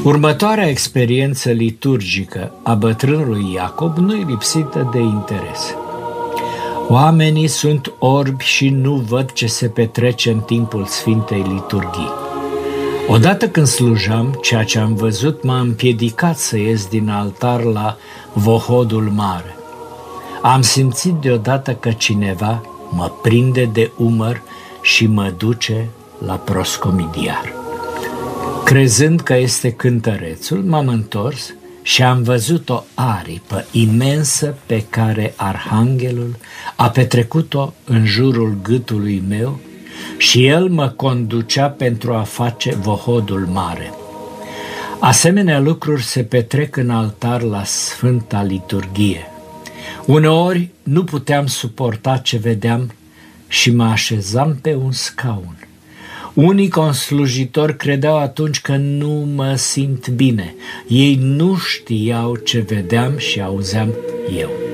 Următoarea experiență liturgică a bătrânului Iacob nu-i lipsită de interes. Oamenii sunt orbi și nu văd ce se petrece în timpul Sfintei Liturghii. Odată când slujam, ceea ce am văzut m-a împiedicat să ies din altar la vohodul mare. Am simțit deodată că cineva mă prinde de umăr și mă duce la proscomidiar. Crezând că este cântărețul, m-am întors și am văzut o aripă imensă pe care arhanghelul a petrecut-o în jurul gâtului meu și el mă conducea pentru a face vohodul mare. Asemenea lucruri se petrec în altar la Sfânta Liturghie. Uneori nu puteam suporta ce vedeam și mă așezam pe un scaun. Unii conslujitori credeau atunci că nu mă simt bine. Ei nu știau ce vedeam și auzeam eu.